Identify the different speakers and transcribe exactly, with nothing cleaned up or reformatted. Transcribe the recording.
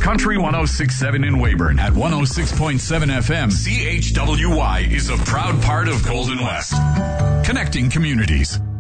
Speaker 1: Country one oh six point seven in Weyburn at one oh six point seven F M. C H W Y is a proud part of Golden West. Connecting communities.